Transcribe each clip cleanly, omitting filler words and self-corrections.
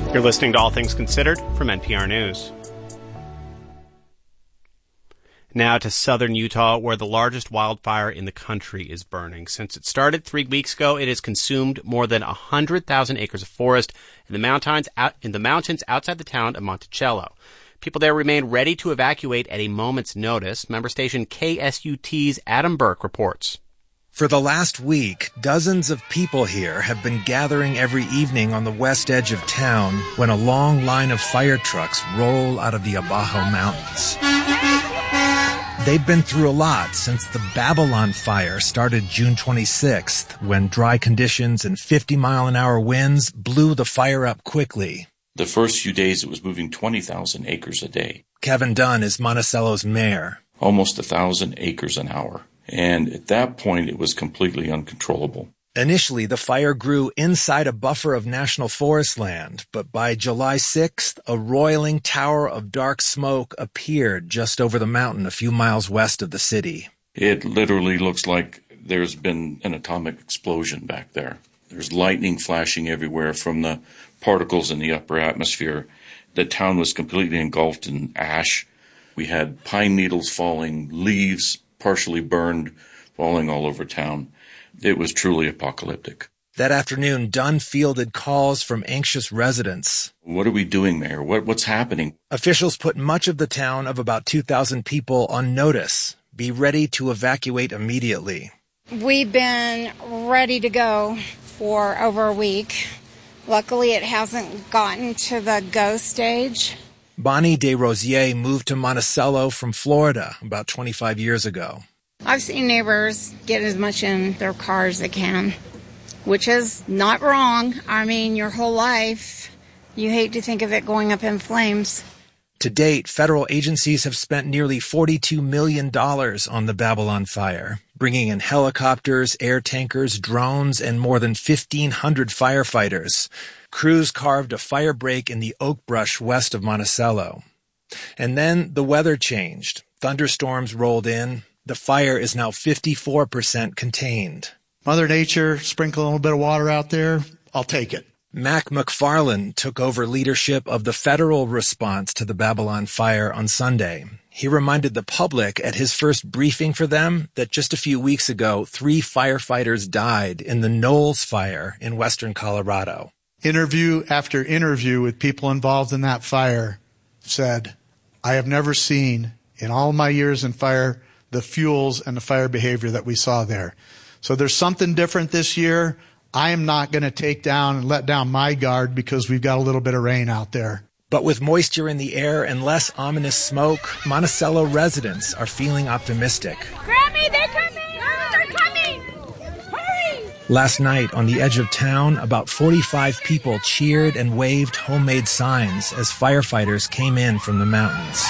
You're listening to All Things Considered from NPR News. Now to southern Utah, where the largest wildfire in the country is burning. Since it started 3 weeks ago, it has consumed more than 100,000 acres of forest in the mountains outside the town of Monticello. People there remain ready to evacuate at a moment's notice. Member station KSUT's Adam Burke reports. For the last week, dozens of people here have been gathering every evening on the west edge of town when a long line of fire trucks roll out of the Abajo Mountains. They've been through a lot since the Babylon fire started June 26th, when dry conditions and 50-mile-an-hour winds blew the fire up quickly. The first few days it was moving 20,000 acres a day. Kevin Dunn is Monticello's mayor. Almost 1,000 acres an hour. And at that point, it was completely uncontrollable. Initially, the fire grew inside a buffer of national forest land, but by July 6th, a roiling tower of dark smoke appeared just over the mountain a few miles west of the city. It literally looks like there's been an atomic explosion back there. There's lightning flashing everywhere from the particles in the upper atmosphere. The town was completely engulfed in ash. We had pine needles falling, leaves partially burned, falling all over town. It was truly apocalyptic. That afternoon, Dunn fielded calls from anxious residents. What are we doing, Mayor? What's happening? Officials put much of the town of about 2,000 people on notice. Be ready to evacuate immediately. We've been ready to go for over a week. Luckily, it hasn't gotten to the go stage. Bonnie DesRosiers moved to Monticello from Florida about 25 years ago. I've seen neighbors get as much in their car as they can, which is not wrong. I mean, your whole life, you hate to think of it going up in flames. To date, federal agencies have spent nearly $42 million on the Babylon fire, bringing in helicopters, air tankers, drones, and more than 1,500 firefighters. Crews carved a fire break in the oak brush west of Monticello. And then the weather changed. Thunderstorms rolled in. The fire is now 54% contained. Mother Nature, sprinkle a little bit of water out there, I'll take it. Mac McFarland took over leadership of the federal response to the Babylon fire on Sunday. He reminded the public at his first briefing for them that just a few weeks ago, 3 firefighters died in the Knowles fire in western Colorado. Interview after interview with people involved in that fire said, I have never seen in all my years in fire the fuels and the fire behavior that we saw there. So there's something different this year. I am not going to take down and let down my guard because we've got a little bit of rain out there. But with moisture in the air and less ominous smoke, Monticello residents are feeling optimistic. Grammy, they're coming! They're coming! Hurry! Last night, on the edge of town, about 45 people cheered and waved homemade signs as firefighters came in from the mountains.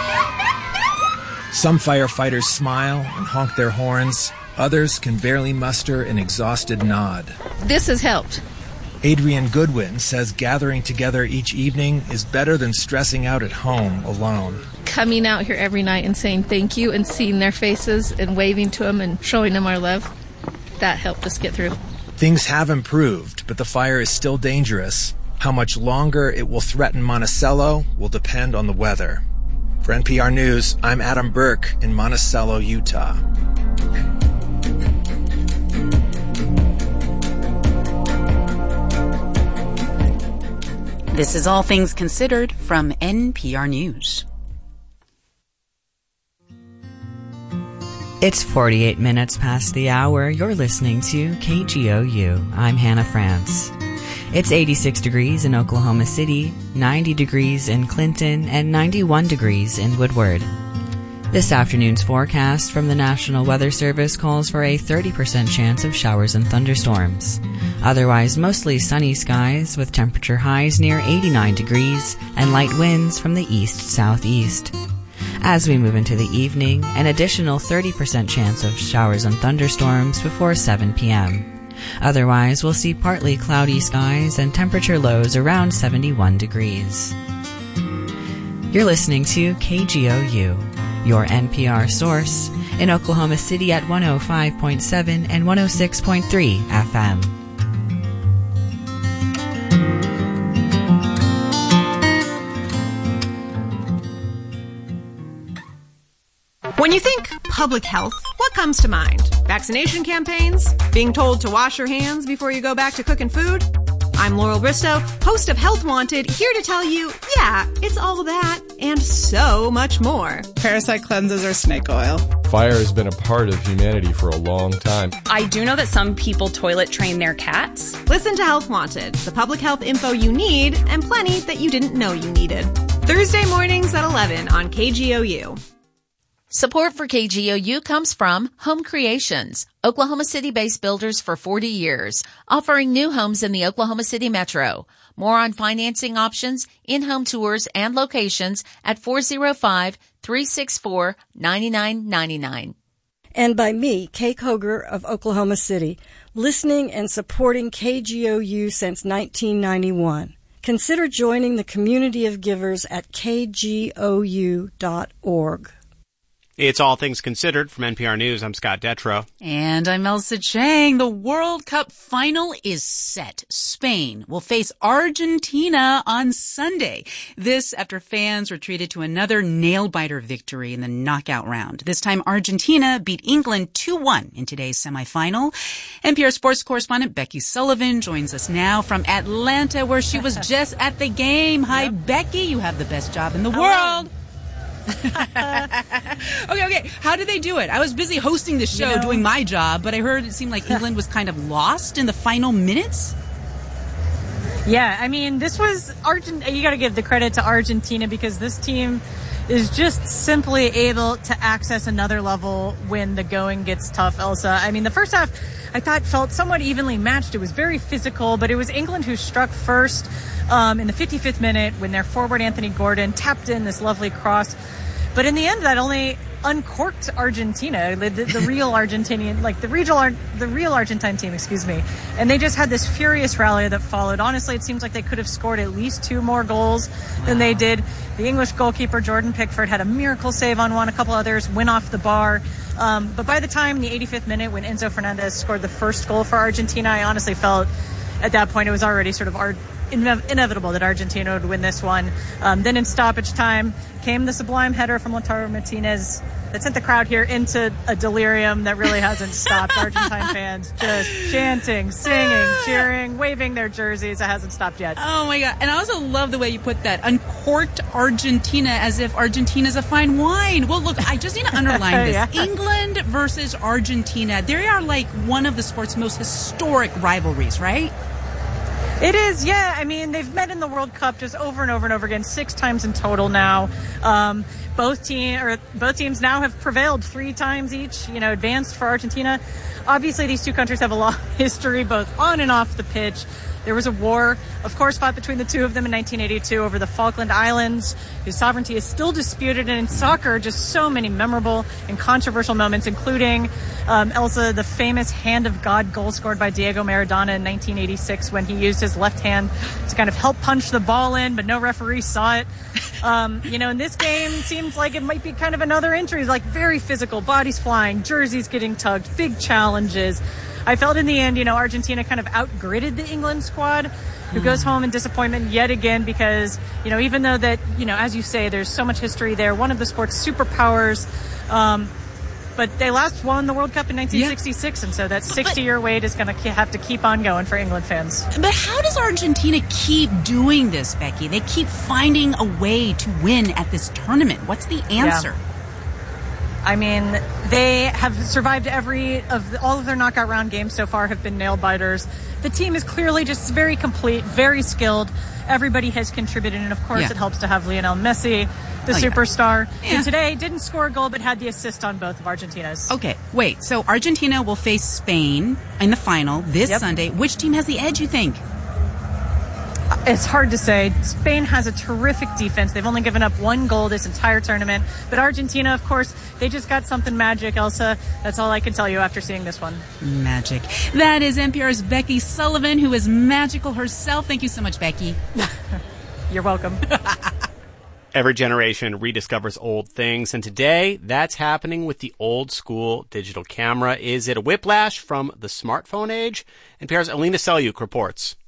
Some firefighters smile and honk their horns. Others can barely muster an exhausted nod. This has helped. Adrienne Goodwin says gathering together each evening is better than stressing out at home alone. Coming out here every night and saying thank you and seeing their faces and waving to them and showing them our love, that helped us get through. Things have improved, but the fire is still dangerous. How much longer it will threaten Monticello will depend on the weather. For NPR News, I'm Adam Burke in Monticello, Utah. This is All Things Considered from NPR News. It's 48 minutes past the hour. You're listening to KGOU. I'm Hannah France. It's 86 degrees in Oklahoma City, 90 degrees in Clinton, and 91 degrees in Woodward. This afternoon's forecast from the National Weather Service calls for a 30% chance of showers and thunderstorms. Otherwise, mostly sunny skies with temperature highs near 89 degrees and light winds from the east-southeast. As we move into the evening, an additional 30% chance of showers and thunderstorms before 7 p.m. Otherwise, we'll see partly cloudy skies and temperature lows around 71 degrees. You're listening to KGOU, your NPR source, in Oklahoma City at 105.7 and 106.3 FM. When you think public health, what comes to mind? Vaccination campaigns? Being told to wash your hands before you go back to cooking food? I'm Laurel Bristow, host of Health Wanted, here to tell you, yeah, it's all that and so much more. Parasite cleanses or snake oil. Fire has been a part of humanity for a long time. I do know that some people toilet train their cats. Listen to Health Wanted, the public health info you need and plenty that you didn't know you needed. Thursday mornings at 11 on KGOU. Support for KGOU comes from Home Creations, Oklahoma City-based builders for 40 years, offering new homes in the Oklahoma City metro. More on financing options, in-home tours, and locations at 405-364-9999. And by me, Kay Koger of Oklahoma City, listening and supporting KGOU since 1991. Consider joining the community of givers at kgou.org. It's All Things Considered from NPR News. I'm Scott Detrow. And I'm Elsa Chang. The World Cup final is set. Spain will face Argentina on Sunday. This after fans were treated to another nail-biter victory in the knockout round. This time, Argentina beat England 2-1 in today's semifinal. NPR sports correspondent Becky Sullivan joins us now from Atlanta, where she was just at the game. Hi, Becky. You have the best job in the world. Okay. How did they do it? I was busy hosting the show, doing my job, but I heard it seemed like England was kind of lost in the final minutes. Yeah, I mean, this was you got to give the credit to Argentina because this team is just simply able to access another level when the going gets tough, Elsa. I mean, the first half I thought felt somewhat evenly matched. It was very physical, but it was England who struck first in the 55th minute when their forward Anthony Gordon tapped in this lovely cross. But in the end, that only uncorked Argentina, the real Argentinian, like the real Argentine team, and they just had this furious rally that followed. Honestly, it seems like they could have scored at least 2 more goals than they did. The English goalkeeper Jordan Pickford had a miracle save on one. A couple others went off the bar. But by the time the 85th minute, when Enzo Fernandez scored the first goal for Argentina, I honestly felt at that point it was already sort of inevitable that Argentina would win this one. Then in stoppage time came the sublime header from Lautaro Martinez that sent the crowd here into a delirium that really hasn't stopped. Argentine fans just chanting, singing, cheering, waving their jerseys. It hasn't stopped yet. Oh my God. And I also love the way you put that. Uncorked Argentina, as if Argentina's a fine wine. Well, look, I just need to underline this. Yeah. England versus Argentina. They are like one of the sport's most historic rivalries, right? It is, yeah. I mean, they've met in the World Cup just over and over and over again, 6 times in total now. Both teams now have prevailed 3 times each, advanced for Argentina. Obviously, these two countries have a long history, both on and off the pitch. There was a war, of course, fought between the two of them in 1982 over the Falkland Islands, whose sovereignty is still disputed. And in soccer, just so many memorable and controversial moments, including, Elsa, the famous hand of God goal scored by Diego Maradona in 1986 when he used his left hand to kind of help punch the ball in, but no referee saw it. In this game, seems like it might be kind of another entry, like very physical, bodies flying, jerseys getting tugged, big challenges. I felt in the end, Argentina kind of outgritted the England squad, who goes home in disappointment yet again because, even though that, as you say, there's so much history there, one of the sport's superpowers, but they last won the World Cup in 1966, and so that 60-year wait is going to have to keep on going for England fans. But how does Argentina keep doing this, Becky? They keep finding a way to win at this tournament. What's the answer? Yeah. I mean, they have survived all of their knockout round games so far have been nail biters. The team is clearly just very complete, very skilled. Everybody has contributed, and of course it helps to have Lionel Messi, the superstar, who today didn't score a goal but had the assist on both of Argentina's. Okay, wait. So Argentina will face Spain in the final this Sunday. Which team has the edge, you think? It's hard to say. Spain has a terrific defense. They've only given up 1 goal this entire tournament. But Argentina, of course, they just got something magic, Elsa. That's all I can tell you after seeing this one. Magic. That is NPR's Becky Sullivan, who is magical herself. Thank you so much, Becky. You're welcome. Every generation rediscovers old things, and today that's happening with the old school digital camera. Is it a whiplash from the smartphone age? NPR's Alina Selyuk reports.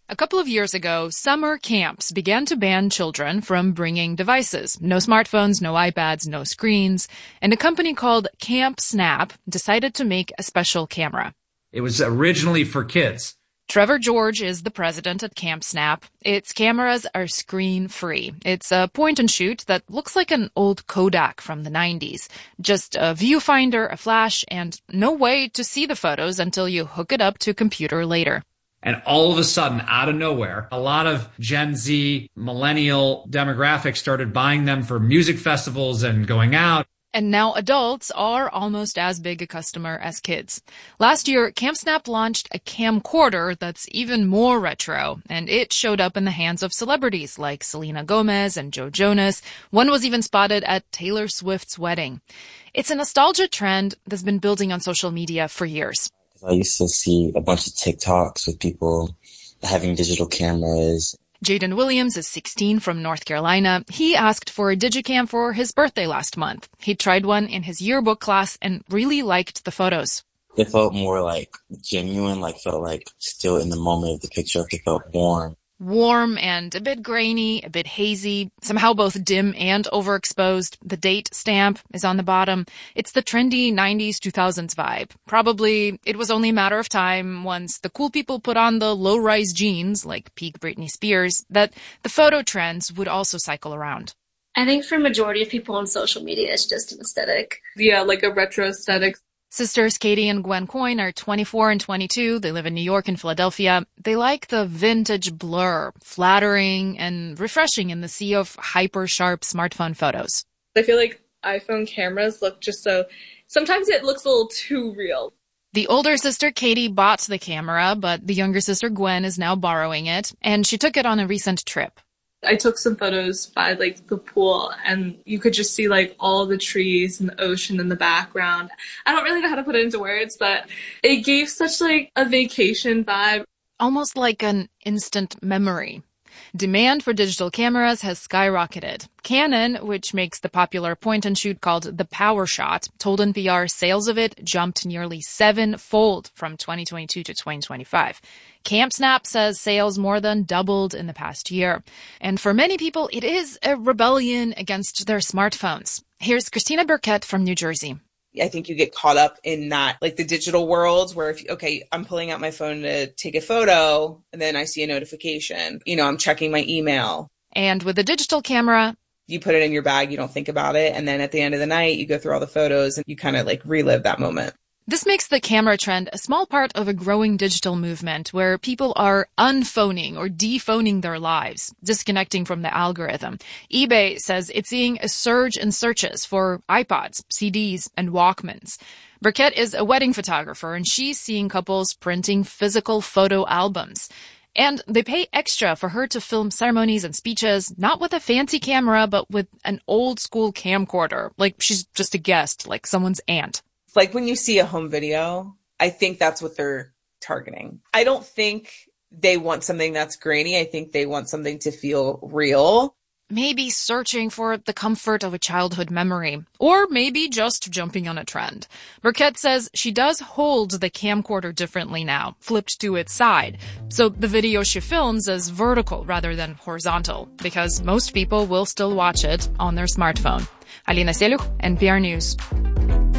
A couple of years ago, summer camps began to ban children from bringing devices. No smartphones, no iPads, no screens. And a company called Camp Snap decided to make a special camera. It was originally for kids. Trevor George is the president at Camp Snap. Its cameras are screen-free. It's a point-and-shoot that looks like an old Kodak from the 90s. Just a viewfinder, a flash, and no way to see the photos until you hook it up to a computer later. And all of a sudden, out of nowhere, a lot of Gen Z, millennial demographics started buying them for music festivals and going out. And now adults are almost as big a customer as kids. Last year, Camp Snap launched a camcorder that's even more retro, and it showed up in the hands of celebrities like Selena Gomez and Joe Jonas. One was even spotted at Taylor Swift's wedding. It's a nostalgia trend that's been building on social media for years. I used to see a bunch of TikToks with people having digital cameras. Jaden Williams is 16 from North Carolina. He asked for a Digicam for his birthday last month. He tried one in his yearbook class and really liked the photos. It felt more like genuine, felt like still in the moment of the picture. It felt warm. Warm and a bit grainy, a bit hazy, somehow both dim and overexposed. The date stamp is on the bottom. It's the trendy 90s, 2000s vibe. Probably it was only a matter of time once the cool people put on the low-rise jeans, like peak Britney Spears, that the photo trends would also cycle around. I think for a majority of people on social media, it's just an aesthetic. Yeah, like a retro aesthetic. Sisters Katie and Gwen Coyne are 24 and 22. They live in New York and Philadelphia. They like the vintage blur, flattering and refreshing in the sea of hyper-sharp smartphone photos. I feel like iPhone cameras look just so... Sometimes it looks a little too real. The older sister Katie bought the camera, but the younger sister Gwen is now borrowing it, and she took it on a recent trip. I took some photos by the pool, and you could just see all the trees and the ocean in the background. I don't really know how to put it into words, but it gave such a vacation vibe. Almost like an instant memory. Demand for digital cameras has skyrocketed. Canon, which makes the popular point-and-shoot called the PowerShot, told NPR sales of it jumped nearly 7-fold from 2022 to 2025. Camp Snap says sales more than doubled in the past year. And for many people, it is a rebellion against their smartphones. Here's Christina Burkett from New Jersey. I think you get caught up in that, the digital worlds where I'm pulling out my phone to take a photo and then I see a notification. I'm checking my email. And with the digital camera, you put it in your bag, you don't think about it. And then at the end of the night, you go through all the photos and you kind of relive that moment. This makes the camera trend a small part of a growing digital movement where people are unphoning or dephoning their lives, disconnecting from the algorithm. eBay says it's seeing a surge in searches for iPods, CDs, and Walkmans. Burkett is a wedding photographer, and she's seeing couples printing physical photo albums. And they pay extra for her to film ceremonies and speeches, not with a fancy camera, but with an old-school camcorder, like she's just a guest, like someone's aunt. When you see a home video, I think that's what they're targeting. I don't think they want something that's grainy. I think they want something to feel real. Maybe searching for the comfort of a childhood memory, or maybe just jumping on a trend. Burkett says she does hold the camcorder differently now, flipped to its side. So the video she films is vertical rather than horizontal, because most people will still watch it on their smartphone. Alina Seluch, NPR News.